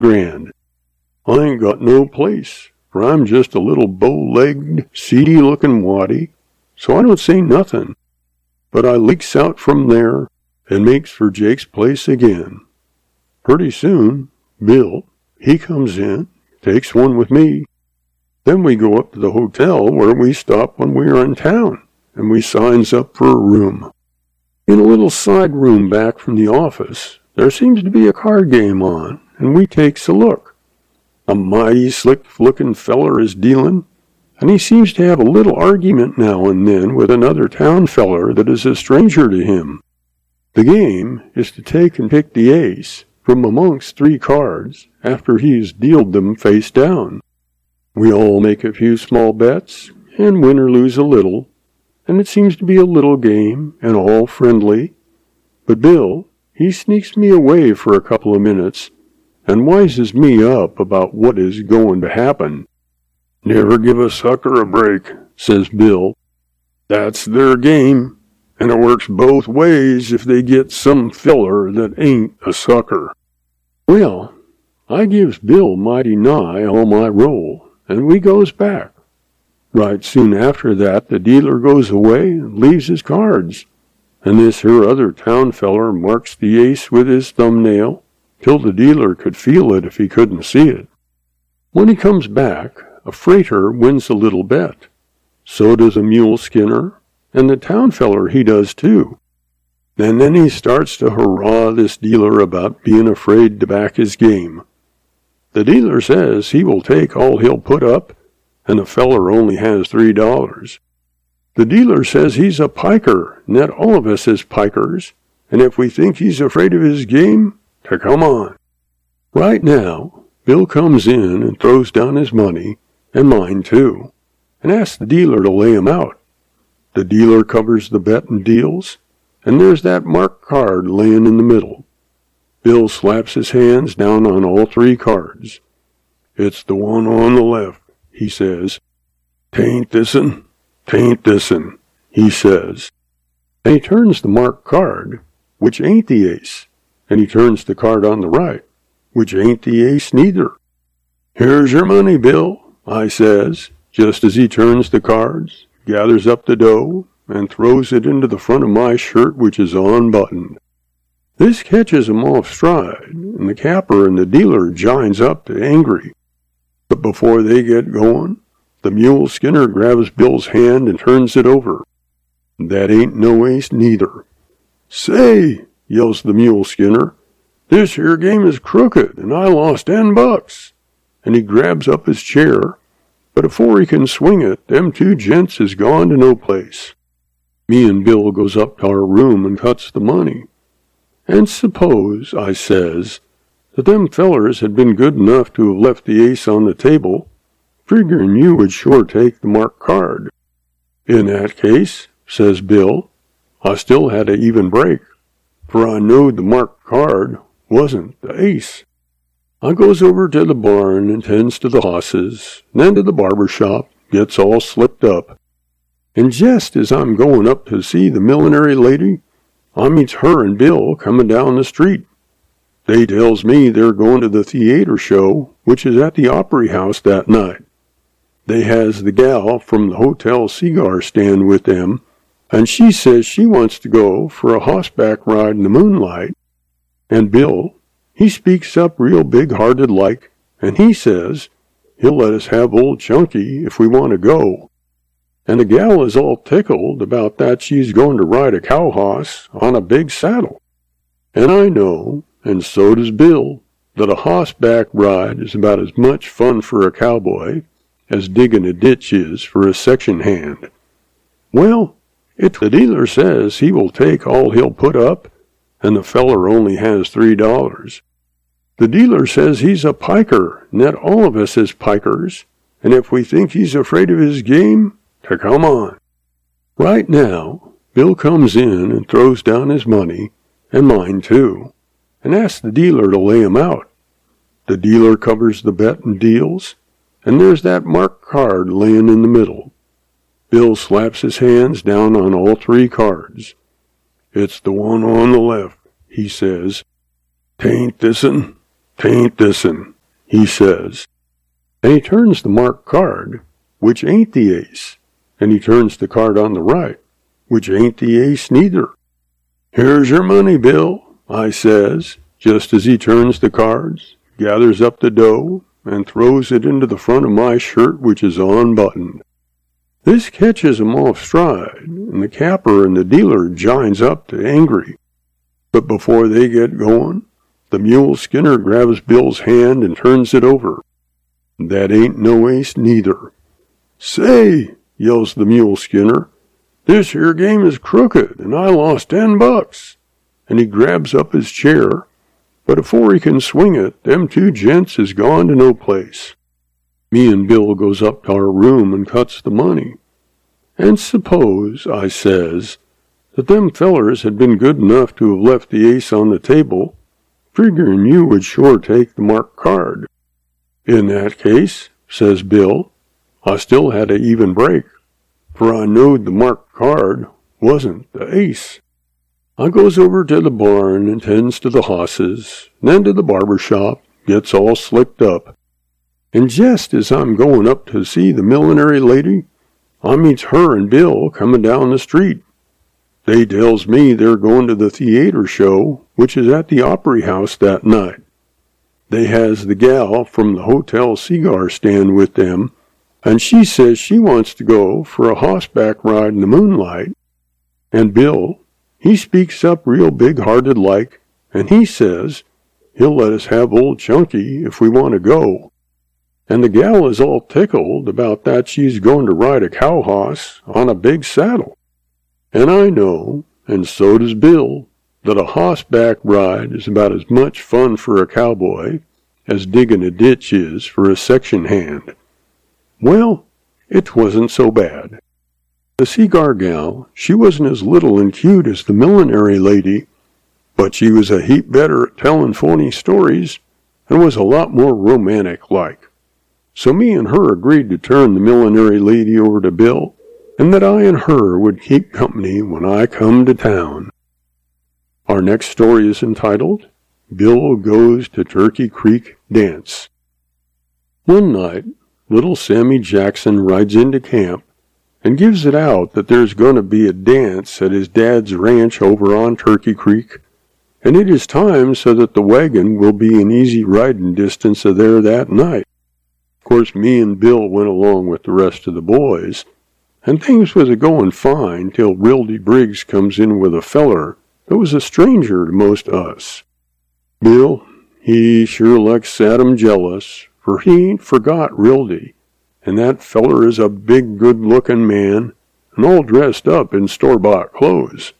$2,000. I ain't got no place, for I'm just a little bow-legged, seedy-looking waddy, so I don't say nothing. But I leaks out from there and makes for Jake's place again. Pretty soon, Bill, he comes in, takes one with me. Then we go up to the hotel where we stop when we are in town, and we signs up for a room. In a little side room back from the office, there seems to be a card game on, and we takes a look. A mighty slick-looking feller is dealing, and he seems to have a little argument now and then with another town feller that is a stranger to him. The game is to take and pick the ace from amongst 3 cards after he has dealed them face down. We all make a few small bets, and win or lose a little, and it seems to be a little game, and all friendly. But Bill, he sneaks me away for a couple of minutes, and wises me up about what is going to happen. "Never give a sucker a break," says Bill. "That's their game, and it works both ways if they get some filler that ain't a sucker." Well, I gives Bill mighty nigh all my roll, and we goes back. Right soon after that, the dealer goes away and leaves his cards, and this here other town feller marks the ace with his thumbnail, till the dealer could feel it if he couldn't see it. When he comes back, a freighter wins a little bet. So does a mule skinner, and the town feller he does too. And then he starts to hurrah this dealer about being afraid to back his game. The dealer says he will take all he'll put up, and the feller only has $3. The dealer says he's a piker, and that all of us is pikers, and if we think he's afraid of his game, to come on. Right now, Bill comes in and throws down his money, and mine too, and asks the dealer to lay him out. The dealer covers the bet and deals, and there's that marked card laying in the middle. Bill slaps his hands down on all 3 cards. "It's the one on the left," he says. "'Tain't this'n, 'tain't this'n," he says. And he turns the marked card, which ain't the ace, and he turns the card on the right, which ain't the ace neither. "Here's your money, Bill," I says, just as he turns the cards, gathers up the dough, and throws it into the front of my shirt, which is unbuttoned. This catches him off stride, and the capper and the dealer jines up to angry. But before they get going, the mule skinner grabs Bill's hand and turns it over. "That ain't no ace neither." "Say," yells the mule skinner, "this here game is crooked, and I lost $10. And he grabs up his chair, but afore he can swing it, them 2 gents is gone to no place. Me and Bill goes up to our room and cuts the money. And suppose, I says, that them fellers had been good enough to have left the ace on the table, figuring you would sure take the marked card. "In that case," says Bill, "I still had a even break, for I knowed the marked card wasn't the ace." I goes over to the barn and tends to the hosses, and then to the barber shop, gets all slicked up. And just as I'm going up to see the millinery lady, I meets her and Bill coming down the street. They tells me they're going to the theater show, which is at the Opry House that night. They has the gal from the hotel cigar stand with them, and she says she wants to go for a horseback ride in the moonlight. And Bill, he speaks up real big-hearted like, and he says he'll let us have old Chunky if we want to go. And the gal is all tickled about that she's going to ride a cow hoss on a big saddle. And I know, and so does Bill, that a horseback ride is about as much fun for a cowboy as digging a ditch is for a section hand. Well, if the dealer says he will take all he'll put up, and the feller only has $3. The dealer says he's a piker, and that all of us is pikers, and if we think he's afraid of his game, to come on. Right now, Bill comes in and throws down his money, and mine too, and asks the dealer to lay him out. The dealer covers the bet and deals, and there's that marked card laying in the middle. Bill slaps his hands down on all 3 cards. "It's the one on the left," he says. "'Tain't this'n, "'Tain't this'n," he says. And he turns the marked card, which ain't the ace. And he turns the card on the right, which ain't the ace neither. "Here's your money, Bill," I says, just as he turns the cards, gathers up the dough, and throws it into the front of my shirt, which is unbuttoned. This catches him off stride, and the capper and the dealer jines up to angry. But before they get going, the mule skinner grabs Bill's hand and turns it over. "That ain't no ace neither." "Say," yells the mule skinner, "this here game is crooked, and I lost $10. And he grabs up his chair, but afore he can swing it, them two gents is gone to no place. Me and Bill goes up to our room and cuts the money. And suppose, I says, that them fellers had been good enough to have left the ace on the table, figuring you would sure take the marked card. In that case, says Bill, I still had a even break, for I knowed the marked card wasn't the ace. I goes over to the barn and tends to the hosses, then to the barber shop, gets all slicked up. And just as I'm going up to see the millinery lady, I meets her and Bill coming down the street. They tells me they're going to the theater show, which is at the Opry House that night. They has the gal from the hotel cigar stand with them, and she says she wants to go for a horseback ride in the moonlight. And Bill, he speaks up real big-hearted like, and he says he'll let us have old Chunky if we want to go. And the gal is all tickled about that she's going to ride a cow hoss on a big saddle. And I know, and so does Bill, that a horseback ride is about as much fun for a cowboy as digging a ditch is for a section hand. Well, it wasn't so bad. The cigar gal, she wasn't as little and cute as the millinery lady, but she was a heap better at telling phony stories and was a lot more romantic-like. So me and her agreed to turn the millinery lady over to Bill, and that I and her would keep company when I come to town. Our next story is entitled, Bill Goes to Turkey Creek Dance. One night, little Sammy Jackson rides into camp and gives it out that there's going to be a dance at his dad's ranch over on Turkey Creek, and it is time so that the wagon will be in easy riding distance of there that night. Of course, me and Bill went along with the rest of the boys, and things was a-going fine till Rildy Briggs comes in with a feller that was a stranger to most us. Bill, he sure like sat him jealous, for he ain't forgot Rildy, and that feller is a big good-looking man, and all dressed up in store-bought clothes.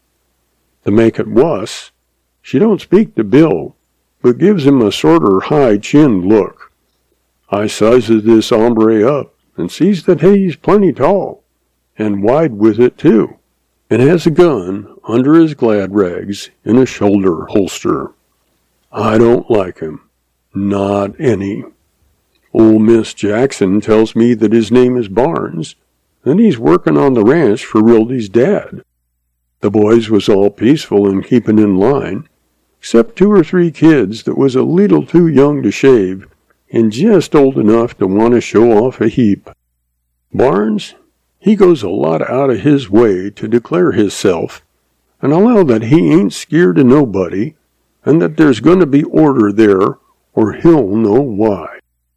To make it wuss, she don't speak to Bill, but gives him a sorter high-chinned look. I sizes this hombre up, and sees that he's plenty tall, and wide with it too, and has a gun under his glad rags in a shoulder holster. I don't like him, not any. Old Miss Jackson tells me that his name is Barnes, and he's working on the ranch for Rildy's dad. The boys was all peaceful and keeping in line, except 2 or 3 kids that was a leetle too young to shave, and just old enough to want to show off a heap. Barnes, he goes a lot out of his way to declare hisself, and allow that he ain't skeered of nobody, and that there's going to be order there, or he'll know why.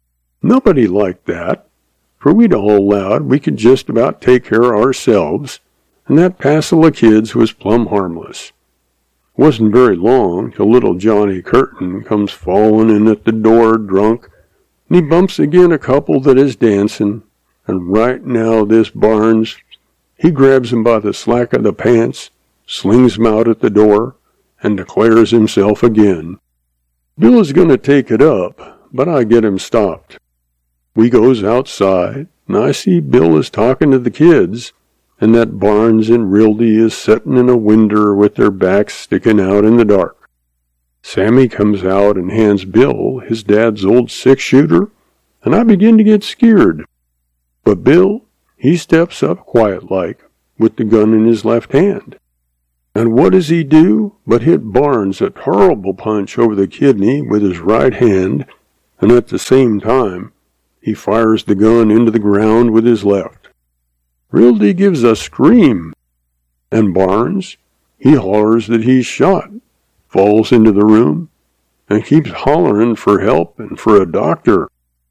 Nobody liked that, for we'd all allowed we could just about take care of ourselves, and that passel of kids was plumb harmless. Wasn't very long till little Johnny Curtin comes falling in at the door drunk, and he bumps agin a couple that is dancing, and right now this Barnes, he grabs him by the slack of the pants, slings him out at the door, and declares himself again. Bill is going to take it up, but I get him stopped. We goes outside, and I see Bill is talking to the kids, and that Barnes and Rildy is settin' in a winder with their backs sticking out in the dark. Sammy comes out and hands Bill his dad's old 6-shooter, and I begin to get skeered. But Bill, he steps up quiet-like, with the gun in his left hand. And what does he do but hit Barnes a terrible punch over the kidney with his right hand, and at the same time, he fires the gun into the ground with his left. Realty gives a scream, and Barnes, he hollers that he's shot, falls into the room, and keeps hollering for help and for a doctor.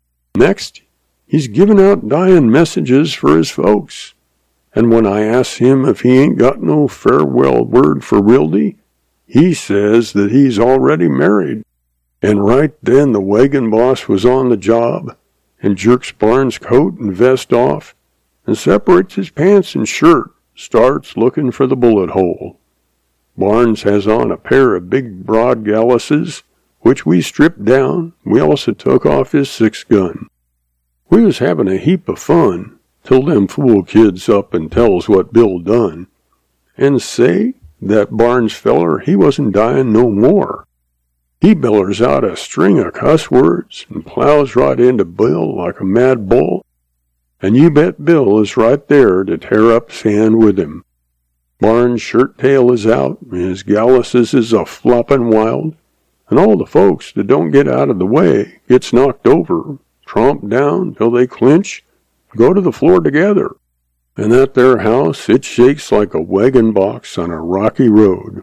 Next, he's giving out dying messages for his folks. And when I ask him if he ain't got no farewell word for Realty, he says that he's already married. And right then the wagon boss was on the job and jerks Barnes' coat and vest off and separates his pants and shirt, starts looking for the bullet hole. Barnes has on a pair of big broad galluses, which we stripped down. We also took off his 6-gun. We was having a heap of fun till them fool kids up and tells what Bill done. And say, that Barnes feller, he wasn't dying no more. He bellers out a string of cuss words and plows right into Bill like a mad bull. And you bet Bill is right there to tear up his hand with him. Barnes' shirt tail is out, and his galluses is a-flopping wild, and all the folks that don't get out of the way gets knocked over, tromped down till they clinch, go to the floor together. And at their house, it shakes like a wagon box on a rocky road.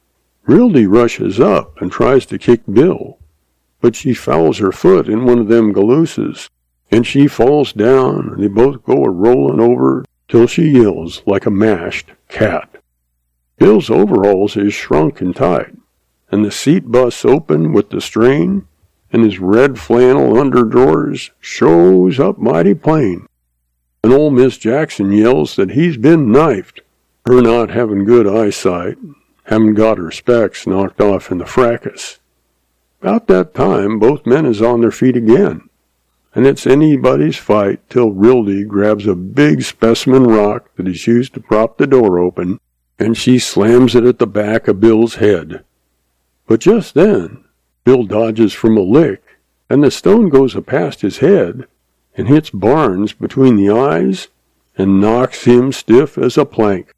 Realty rushes up and tries to kick Bill, but she fouls her foot in one of them galluses, and she falls down, and they both go a-rolling over till she yells like a mashed cat. Bill's overalls is shrunk and tight, and the seat busts open with the strain, and his red flannel underdrawers shows up mighty plain. And old Miss Jackson yells that he's been knifed, her not having good eyesight, having got her specs knocked off in the fracas. About that time, both men is on their feet again, and it's anybody's fight till Realty grabs a big specimen rock that is used to prop the door open, and she slams it at the back of Bill's head. But just then, Bill dodges from a lick, and the stone goes past his head, and hits Barnes between the eyes, and knocks him stiff as a plank.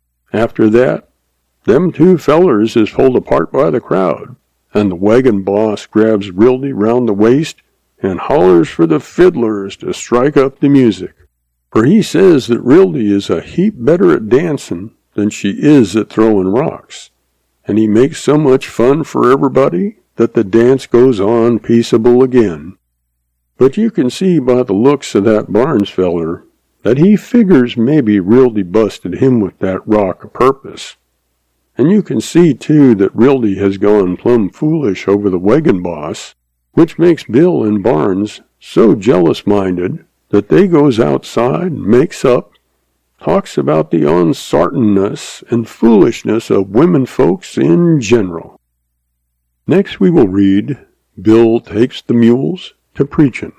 After that, them two fellers is pulled apart by the crowd, and the wagon boss grabs Realty round the waist and hollers for the fiddlers to strike up the music. For he says that Realty is a heap better at dancing than she is at throwing rocks, and he makes so much fun for everybody that the dance goes on peaceable again. But you can see by the looks of that Barnes feller that he figures maybe Realty busted him with that rock a purpose. And you can see, too, that Realty has gone plumb foolish over the wagon boss, which makes Bill and Barnes so jealous-minded that they goes outside and makes up, talks about the unsartainness and foolishness of women folks in general. Next we will read, Bill Takes the Mules to Preachin'.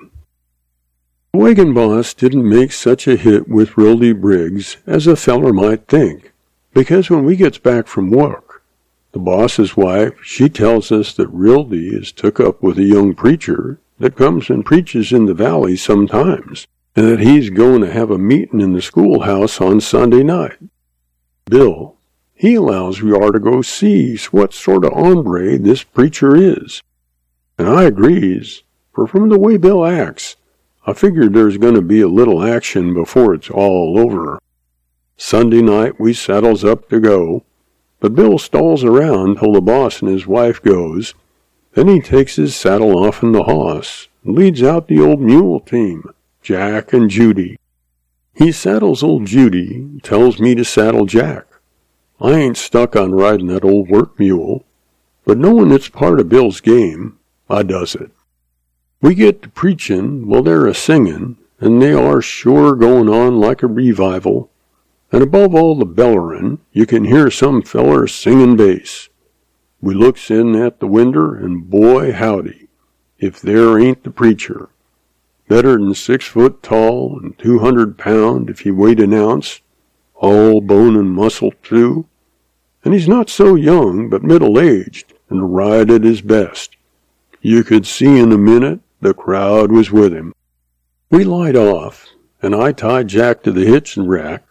The wagon boss didn't make such a hit with Realty Briggs as a feller might think, because when we gets back from work, the boss's wife, she tells us that Realty is took up with a young preacher that comes and preaches in the valley sometimes, and that he's going to have a meeting in the schoolhouse on Sunday night. Bill, he allows we are to go see what sort of hombre this preacher is. And I agrees, for from the way Bill acts, I figured there's going to be a little action before it's all over. Sunday night we saddles up to go, but Bill stalls around till the boss and his wife goes. Then he takes his saddle off in the hoss and leads out the old mule team, Jack and Judy. He saddles old Judy and tells me to saddle Jack. I ain't stuck on riding that old work mule, but knowing it's part of Bill's game, I does it. We get to preachin' while they're a-singin', and they are sure going on like a revival, and above all the bellerin', you can hear some feller singin' bass. We looks in at the winder, and boy howdy, if there ain't the preacher. Better than 6 foot tall, and 200 pound if he weighed an ounce, all bone and muscle too, and he's not so young, but middle-aged, and right at his best. You could see in a minute the crowd was with him. We light off, and I tie Jack to the hitching rack,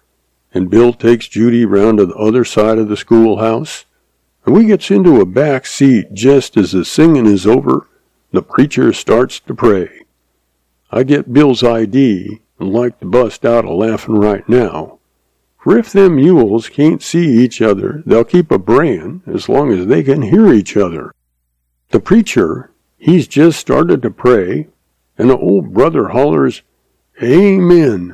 and Bill takes Judy round to the other side of the schoolhouse, and we gets into a back seat just as the singing is over. The preacher starts to pray. I get Bill's ID and like to bust out a laughing right now. For if them mules can't see each other, they'll keep a braying as long as they can hear each other. The preacher, he's just started to pray, and the old brother hollers, Amen.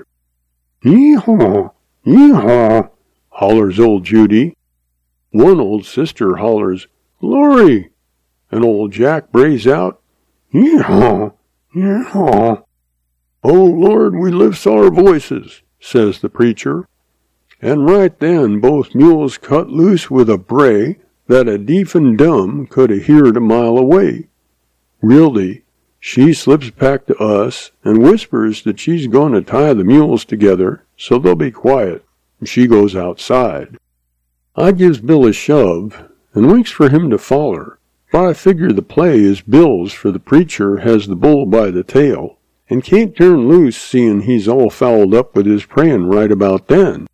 Yee-haw, yee-haw, hollers old Judy. One old sister hollers, Glory, and old Jack brays out, Yee-haw, yee-haw. Oh, Lord, we lifts our voices, says the preacher. And right then both mules cut loose with a bray that a deaf and dumb could have heard a mile away. Really, she slips back to us and whispers that she's going to tie the mules together so they'll be quiet, and she goes outside. I gives Bill a shove and winks for him to follow, for I figure the play is Bill's, for the preacher has the bull by the tail and can't turn loose seeing he's all fouled up with his praying right about then.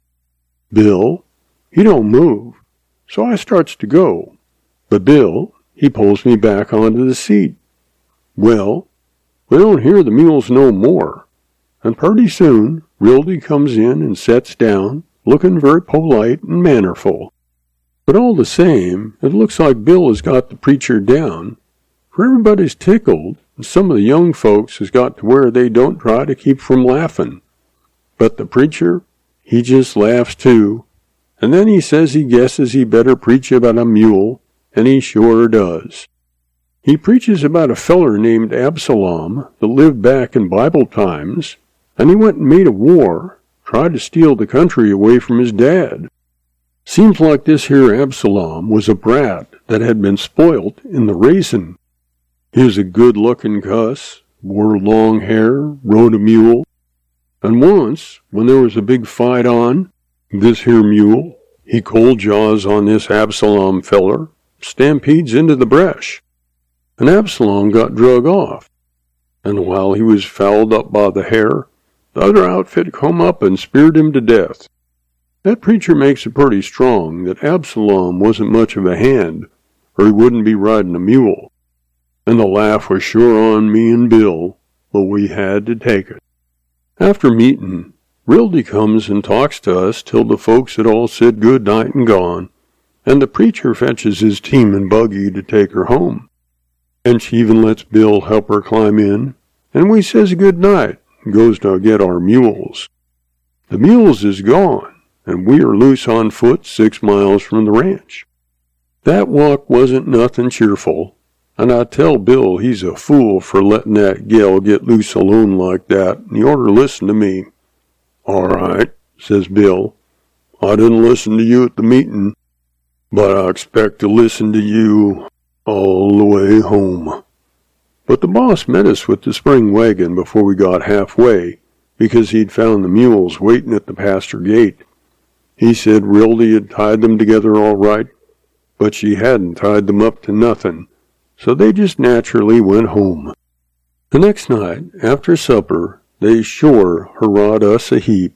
Bill, he don't move, so I starts to go, but Bill, he pulls me back onto the seat. Well, we don't hear the mules no more, and pretty soon Rildy comes in and sets down, looking very polite and mannerful. But all the same, it looks like Bill has got the preacher down, for everybody's tickled, and some of the young folks has got to where they don't try to keep from laughing. But the preacher, he just laughs too, and then he says he guesses he better preach about a mule, and he sure does. He preaches about a feller named Absalom that lived back in Bible times, and he went and made a war, tried to steal the country away from his dad. Seems like this here Absalom was a brat that had been spoilt in the racing. He was a good-looking cuss, wore long hair, rode a mule, and once, when there was a big fight on, this here mule, he cold jaws on this Absalom feller, stampedes into the brush, and Absalom got drug off, and while he was fouled up by the hair, the other outfit come up and speared him to death. That preacher makes it pretty strong that Absalom wasn't much of a hand, or he wouldn't be riding a mule, and the laugh was sure on me and Bill, but we had to take it. After meeting, Rildy comes and talks to us till the folks had all said good night and gone, and the preacher fetches his team and buggy to take her home. And she even lets Bill help her climb in, and we says good night and goes to get our mules. The mules is gone, and we are loose on foot 6 miles from the ranch. That walk wasn't nothing cheerful, and I tell Bill he's a fool for letting that gal get loose alone like that, and he oughter listen to me. All right, says Bill. I didn't listen to you at the meeting, but I expect to listen to you all the way home. But the boss met us with the spring wagon before we got halfway, because he'd found the mules waiting at the pasture gate. He said Rildy had tied them together all right, but she hadn't tied them up to nothing, so they just naturally went home. The next night, after supper, they sure hurrahed us a heap,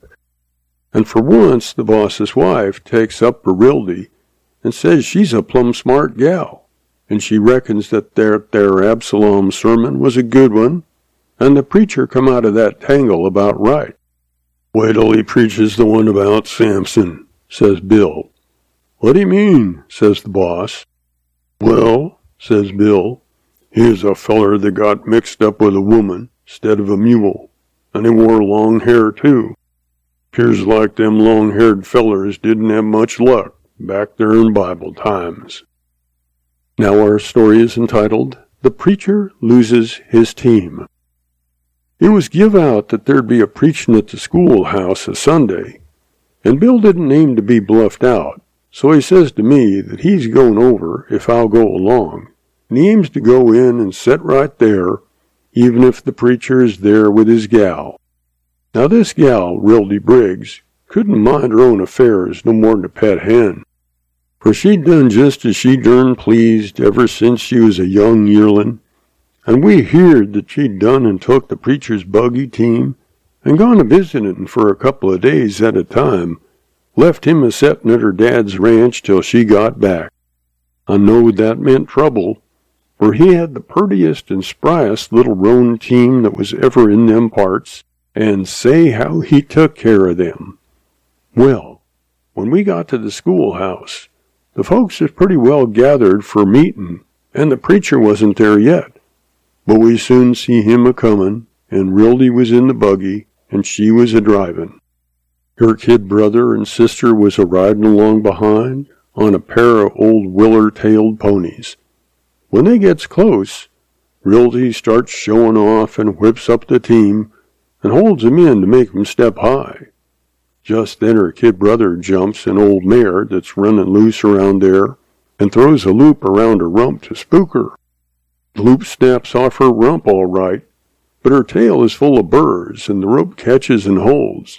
and for once the boss's wife takes up for Rildy and says she's a plumb smart gal, and she reckons that their Absalom sermon was a good one, and the preacher come out of that tangle about right. Wait till he preaches the one about Samson, says Bill. What do you mean, says the boss. Well, says Bill, here's a feller that got mixed up with a woman instead of a mule, and he wore long hair too. 'Pears like them long-haired fellers didn't have much luck back there in Bible times. Now our story is entitled, The Preacher Loses His Team. It was give out that there'd be a preachin' at the schoolhouse a Sunday, and Bill didn't aim to be bluffed out, so he says to me that he's going over if I'll go along, and he aims to go in and sit right there, even if the preacher is there with his gal. Now this gal, Rildy Briggs, couldn't mind her own affairs no more'n a pet hen, for she'd done just as she dern pleased ever since she was a young yearling, and we heerd that she'd done and took the preacher's buggy team and gone a visitin' for a couple of days at a time, left him a-settin' at her dad's ranch till she got back. I knowed that meant trouble, for he had the purtiest and spryest little roan team that was ever in them parts, and say how he took care of them. Well, when we got to the schoolhouse, the folks was pretty well gathered for meetin', and the preacher wasn't there yet. But we soon see him a-comin', and Rildy was in the buggy, and she was a-drivin'. Her kid brother and sister was a-ridin' along behind on a pair of old willer-tailed ponies. When they gets close, Rildy starts showin' off and whips up the team and holds 'em in to make 'em step high. Just then her kid brother jumps an old mare that's runnin' loose around there and throws a loop around her rump to spook her. The loop snaps off her rump all right, but her tail is full of burrs and the rope catches and holds.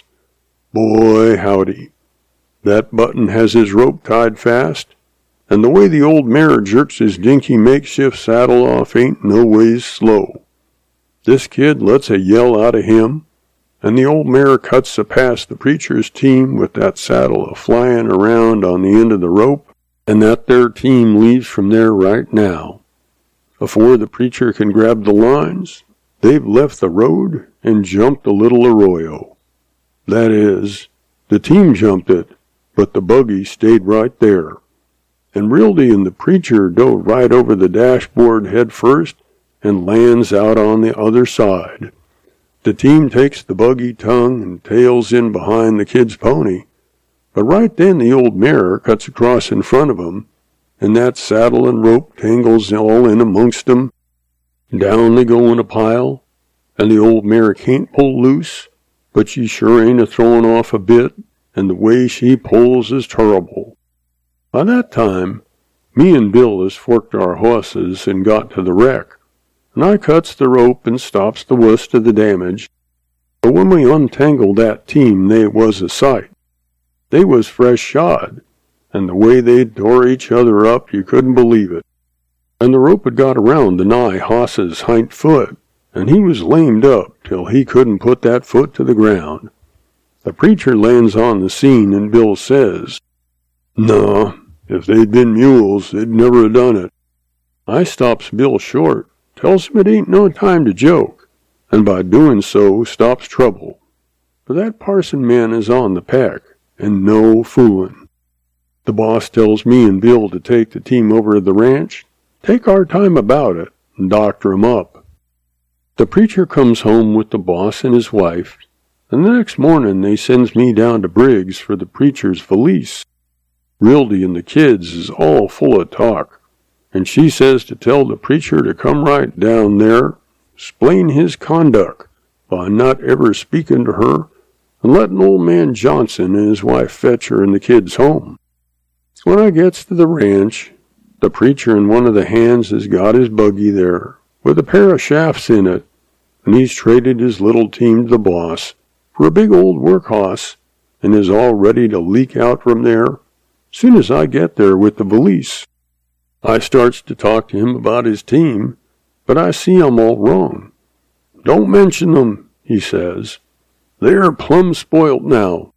Boy, howdy. That button has his rope tied fast, and the way the old mare jerks his dinky makeshift saddle off ain't no ways slow. This kid lets a yell out of him, and the old mare cuts past the preacher's team with that saddle a-flyin' around on the end of the rope, and that there team leaves from there right now. Afore the preacher can grab the lines, they've left the road and jumped the little arroyo. That is, the team jumped it, but the buggy stayed right there. And Rildy and the preacher dove right over the dashboard head first and lands out on the other side. The team takes the buggy tongue and tails in behind the kid's pony, but right then the old mare cuts across in front of 'em, and that saddle and rope tangles all in amongst 'em. Down they go in a pile, and the old mare can't pull loose, but she sure ain't a-throwin' off a bit, and the way she pulls is terrible. By that time, me and Bill has forked our hosses and got to the wreck, and I cuts the rope and stops the wust of the damage. But when we untangled that team, they was a sight. They was fresh shod, and the way they tore each other up, you couldn't believe it. And the rope had got around the nigh hoss's hind foot, and he was lamed up till he couldn't put that foot to the ground. The preacher lands on the scene, and Bill says, "No, if they'd been mules, they'd never have done it." I stops Bill short, tells him it ain't no time to joke, and by doing so stops trouble. For that parson man is on the peck, and no foolin'. The boss tells me and Bill to take the team over to the ranch, take our time about it, and doctor 'em up. The preacher comes home with the boss and his wife, and the next morning they sends me down to Briggs for the preacher's valise. Rildy and the kids is all full of talk, and she says to tell the preacher to come right down there, explain his conduct by not ever speaking to her, and letting old man Johnson and his wife fetch her and the kids home. When I gets to the ranch, the preacher and one of the hands has got his buggy there, with a pair of shafts in it, and he's traded his little team to the boss for a big old work hoss, and is all ready to leak out from there soon as I get there with the valise. I starts to talk to him about his team, but I see I'm all wrong. "Don't mention them," he says. "They're plumb spoilt now.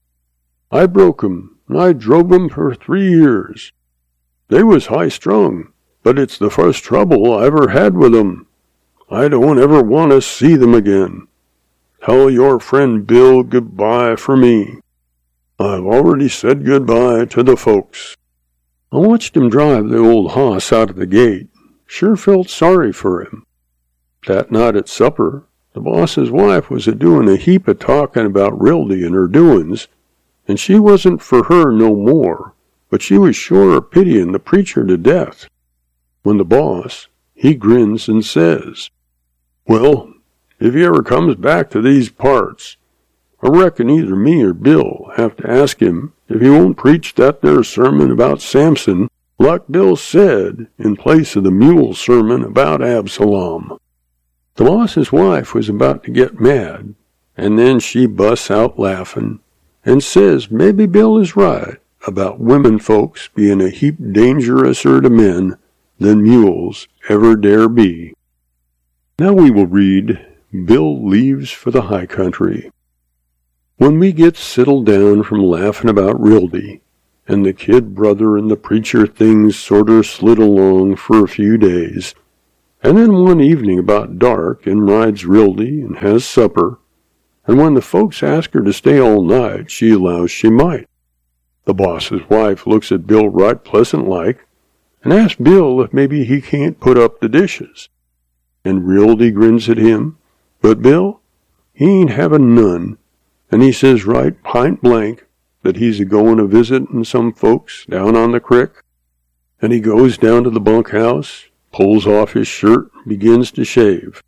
I broke 'em, and I drove 'em for 3 years. They was high-strung, but it's the first trouble I ever had with 'em. I don't ever want to see them again. Tell your friend Bill goodbye for me. I've already said goodbye to the folks." I watched him drive the old hoss out of the gate. Sure felt sorry for him. That night at supper, the boss's wife was a-doing a heap of talking about Rildy and her doin's, and she wasn't for her no more, but she was sure of pitying the preacher to death. When the boss, he grins and says, "Well, if he ever comes back to these parts, I reckon either me or Bill have to ask him if he won't preach that there sermon about Samson, like Bill said, in place of the mule sermon about Absalom." The boss's wife was about to get mad, and then she busts out laughing, and says maybe Bill is right about women folks being a heap dangerouser to men than mules ever dare be. Now we will read Bill Leaves for the High Country. When we get settled down from laughing about Rildy, and the kid brother and the preacher things sorter slid along for a few days, and then one evening about dark in rides Rildy and has supper, and when the folks ask her to stay all night, she allows she might. The boss's wife looks at Bill right pleasant-like, and asks Bill if maybe he can't put up the dishes. And Rildy grins at him, but Bill, he ain't having none, and he says right pint blank that he's a-goin' a visitin' some folks down on the crick, and he goes down to the bunkhouse, pulls off his shirt, and begins to shave.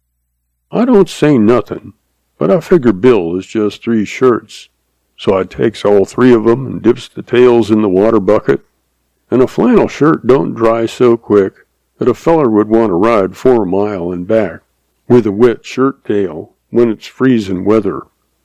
I don't say nothin', but I figure Bill is just 3 shirts, so I takes all 3 of 'em and dips the tails in the water bucket, and a flannel shirt don't dry so quick that a feller would want to ride 4 mile and back with a wet shirt tail when it's freezin' weather.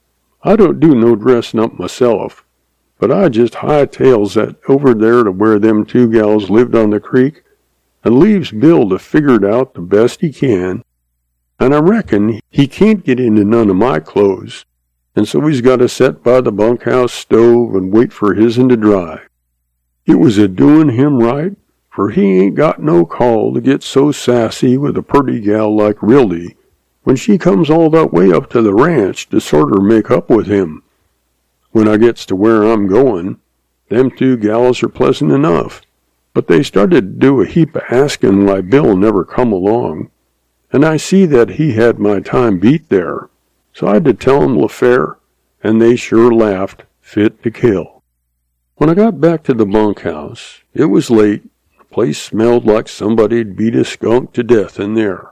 I don't do no dressin' up myself, but I just hightails that over there to where them 2 gals lived on the creek, and leaves Bill to figure it out the best he can, and I reckon he can't get into none of my clothes, and so he's got to set by the bunkhouse stove and wait for his'n to dry. It was a-doin' him right, for he ain't got no call to get so sassy with a purty gal like Rildy when she comes all that way up to the ranch to sorter make up with him. When I gets to where I'm goin', them 2 gals are pleasant enough, but they started to do a heap of askin' why Bill never come along, and I see that he had my time beat there, so I had to tell 'em l'affaire, and they sure laughed fit to kill. When I got back to the bunkhouse, it was late. The place smelled like somebody'd beat a skunk to death in there.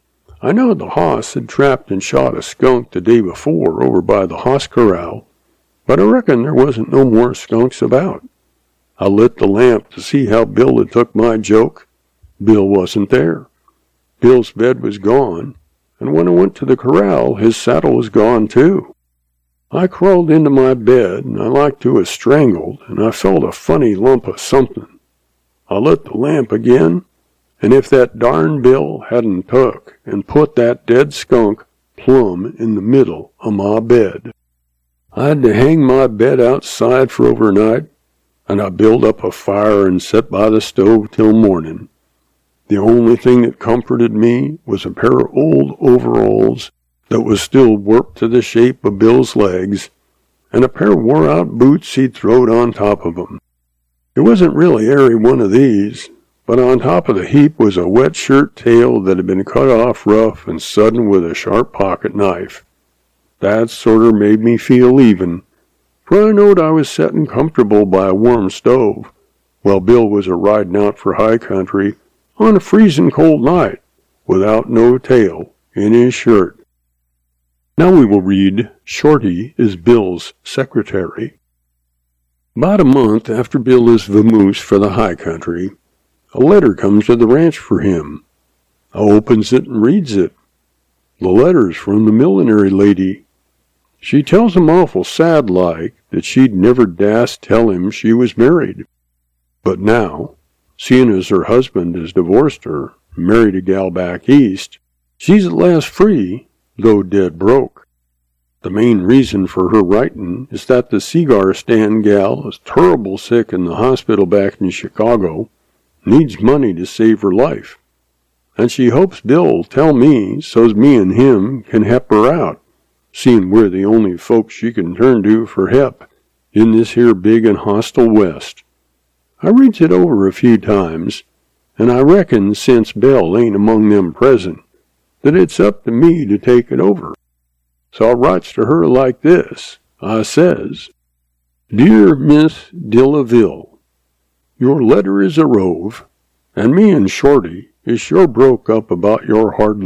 I know the hoss had trapped and shot a skunk the day before over by the hoss corral, but I reckon there wasn't no more skunks about. I lit the lamp to see how Bill had took my joke. Bill wasn't there. Bill's bed was gone, and when I went to the corral, his saddle was gone too. I crawled into my bed, and I like to have strangled, and I felt a funny lump of something. I lit the lamp again, and if that darn Bill hadn't took and put that dead skunk plumb in the middle of my bed. I had to hang my bed outside for overnight, and I built up a fire and set by the stove till morning. The only thing that comforted me was a pair of old overalls that was still warped to the shape of Bill's legs, and a pair of wore-out boots he'd throwed on top of 'em. It wasn't really airy one of these, but on top of the heap was a wet shirt tail that had been cut off rough and sudden with a sharp pocket knife. That sorter made me feel even, for I knowed I was settin' comfortable by a warm stove, while Bill was a-riding out for high country on a freezin' cold night, without no tail in his shirt. Now we will read Shorty is Bill's Secretary. About a month after Bill is vamoose for the high country, a letter comes to the ranch for him. I opens it and reads it. The letter's from the millinery lady. She tells him awful sad-like that she'd never dast tell him she was married. But now, seeing as her husband has divorced her and married a gal back east, she's at last free, though dead broke. The main reason for her writin' is that the cigar stand gal is terrible sick in the hospital back in Chicago, needs money to save her life, and she hopes Bill'll tell me so's me and him can help her out, seeing we're the only folks she can turn to for help in this here big and hostile West. I reads it over a few times, and I reckon since Belle ain't among them present, that it's up to me to take it over. So I writes to her like this. I says, Dear Miss Dillaville, your letter is a rove, and me and Shorty is sure broke up about your hard